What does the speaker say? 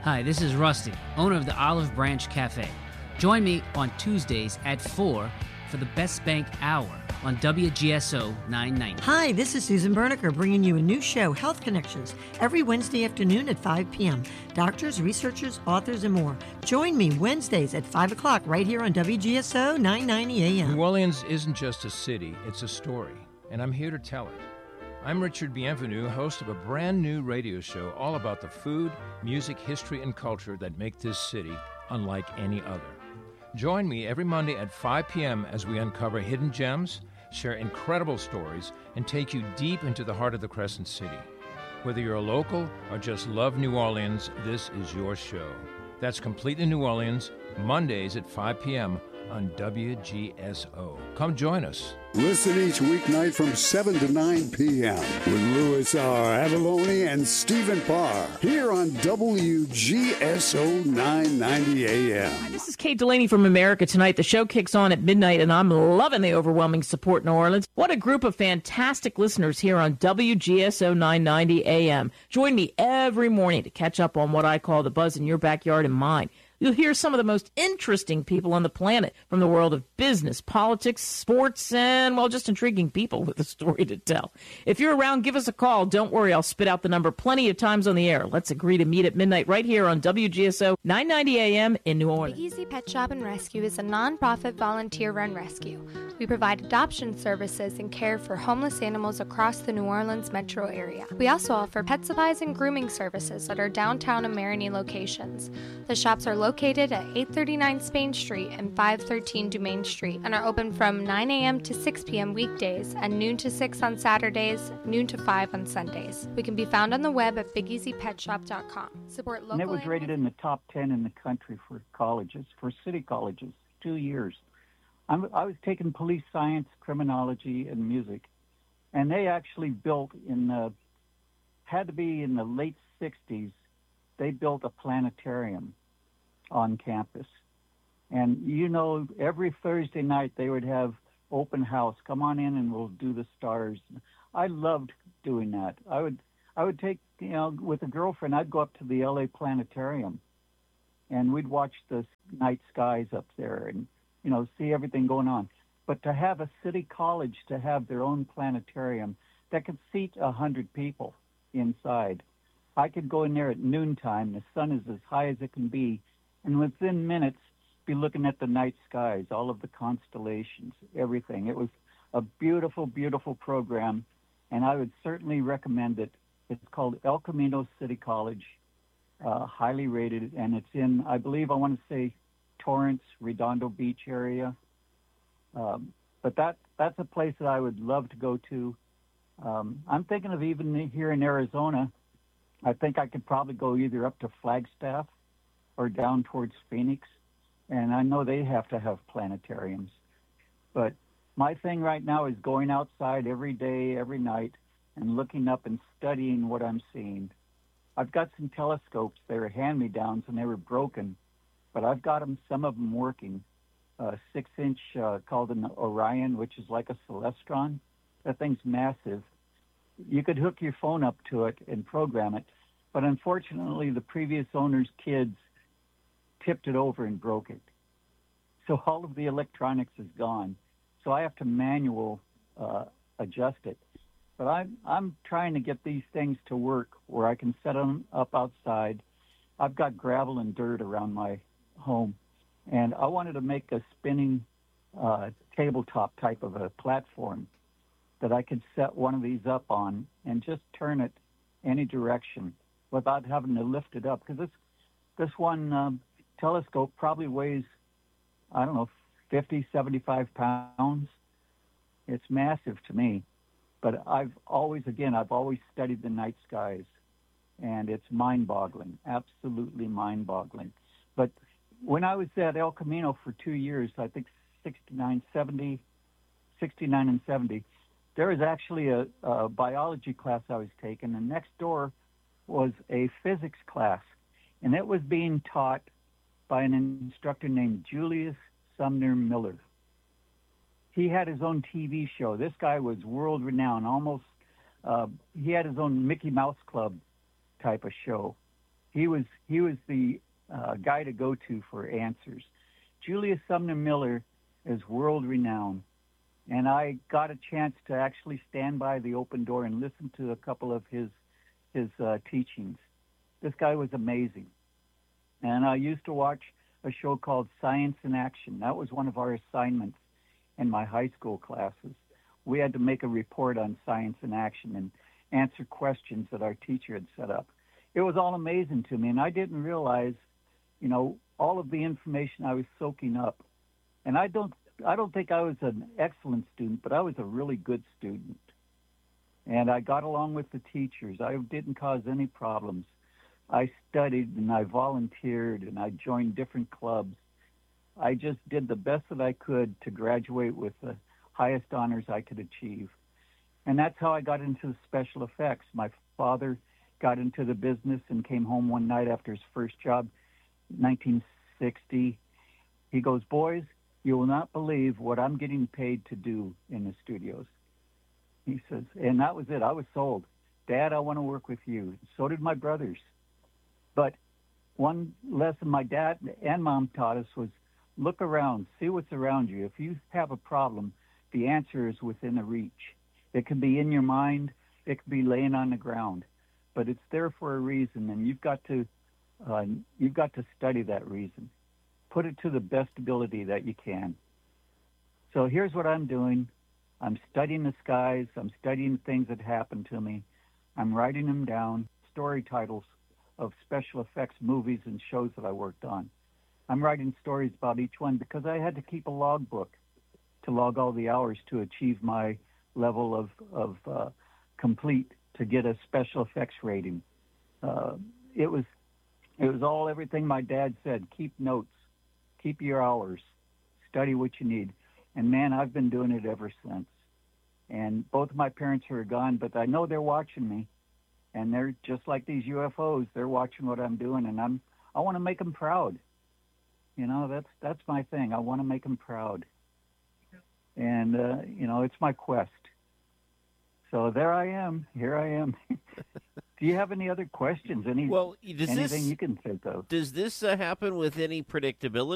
Hi, this is Rusty, owner of the Olive Branch Cafe. Join me on Tuesdays at 4 for the Best Bank Hour on WGSO 990. Hi, this is Susan Berniker bringing you a new show, Health Connections, every Wednesday afternoon at 5 p.m. Doctors, researchers, authors, and more. Join me Wednesdays at 5 o'clock right here on WGSO 990 AM. New Orleans isn't just a city, it's a story, and I'm here to tell it. I'm Richard Bienvenu, host of a brand new radio show all about the food, music, history, and culture that make this city unlike any other. Join me every Monday at 5 p.m. as we uncover hidden gems, share incredible stories, and take you deep into the heart of the Crescent City. Whether you're a local or just love New Orleans, this is your show. That's Completely New Orleans, Mondays at 5 p.m. on WGSO. Come join us. Listen each weeknight from 7 to 9 p.m. with Louis R. Avalone and Stephen Parr here on WGSO 990 AM. Hi, this is Kate Delaney from America Tonight. The show kicks on at midnight, and I'm loving the overwhelming support in New Orleans. What a group of fantastic listeners here on WGSO 990 AM. Join me every morning to catch up on what I call the buzz in your backyard and mine. You'll hear some of the most interesting people on the planet from the world of business, politics, sports, and, well, just intriguing people with a story to tell. If you're around, give us a call. Don't worry, I'll spit out the number plenty of times on the air. Let's agree to meet at midnight right here on WGSO 990 AM in New Orleans. Big Easy Pet Shop and Rescue is a nonprofit volunteer-run rescue. We provide adoption services and care for homeless animals across the New Orleans metro area. We also offer pet supplies and grooming services at our downtown and Marigny locations. The shops are located at 839 Spain Street and 513 Dumaine Street and are open from 9 a.m. to 6 p.m. weekdays and noon to 6 on Saturdays, noon to 5 on Sundays. We can be found on the web at bigeasypetshop.com. Support local. And it was rated in the top 10 in the country for colleges, for city colleges, 2 years. I was taking police science, criminology, and music, and they actually built had to be in the late 60s, they built a planetarium on campus. And, you know, every Thursday night they would have open house. Come on in and we'll do the stars. I loved doing that. I would take, you know, with a girlfriend, I'd go up to the LA Planetarium and we'd watch the night skies up there and, you know, see everything going on. But to have a city college to have their own planetarium that could seat 100 people inside, I could go in there at noontime. The sun is as high as it can be, and within minutes be looking at the night skies, all of the constellations, everything. It was a beautiful, beautiful program, and I would certainly recommend it. It's called El Camino City College, highly rated, and it's in, I believe, I want to say, Torrance, Redondo Beach area. But that's a place that I would love to go to. I'm thinking of even here in Arizona, I think I could probably go either up to Flagstaff or down towards Phoenix. And I know they have to have planetariums. But my thing right now is going outside every day, every night, and looking up and studying what I'm seeing. I've got some telescopes. They were hand-me-downs and they were broken. But I've got them, some of them working. 6-inch called an Orion, which is like a Celestron. That thing's massive. You could hook your phone up to it and program it. But unfortunately, the previous owner's kids tipped it over and broke it. So all of the electronics is gone. So I have to manual adjust it. But I'm trying to get these things to work where I can set them up outside. I've got gravel and dirt around my home, and I wanted to make a spinning tabletop type of a platform that I could set one of these up on and just turn it any direction without having to lift it up. Because this one telescope probably weighs, I don't know, 50, 75 pounds. It's massive to me. But I've always studied the night skies, and it's mind-boggling, absolutely mind-boggling. But when I was at El Camino for 2 years, I think 69 and 70, there was actually a biology class I was taking, and next door was a physics class, and it was being taught by an instructor named Julius Sumner Miller. He had his own TV show. This guy was world-renowned, almost. He had his own Mickey Mouse Club type of show. he was the guy to go to for answers. Julius Sumner Miller is world renowned, and I got a chance to actually stand by the open door and listen to a couple of his teachings. This guy was amazing. And I used to watch a show called Science in Action. That was one of our assignments in my high school classes. We had to make a report on science in action and answer questions that our teacher had set up. It was all amazing to me, and I didn't realize, all of the information I was soaking up. And I don't think I was an excellent student, but I was a really good student. And I got along with the teachers. I didn't cause any problems. I studied and I volunteered and I joined different clubs. I just did the best that I could to graduate with the highest honors I could achieve. And that's how I got into the special effects. My father got into the business and came home one night after his first job, 1960. He goes, "Boys, you will not believe what I'm getting paid to do in the studios." He says, and that was it. I was sold. "Dad, I want to work with you." So did my brothers. But one lesson my dad and mom taught us was look around, see what's around you. If you have a problem, the answer is within a reach. It can be in your mind. It could be laying on the ground. But it's there for a reason, and you've got to study that reason. Put it to the best ability that you can. So here's what I'm doing. I'm studying the skies. I'm studying things that happened to me. I'm writing them down, story titles of special effects movies and shows that I worked on. I'm writing stories about each one because I had to keep a logbook to log all the hours to achieve my level of complete to get a special effects rating. It was all everything my dad said. Keep notes, keep your hours, study what you need. And man, I've been doing it ever since. And both of my parents are gone, but I know they're watching me. And they're just like these UFOs. They're watching what I'm doing, and I want to make them proud. That's my thing. I want to make them proud. And it's my quest. So there I am. Here I am. Do you have any other questions? Anything you can think of? Does this happen with any predictability?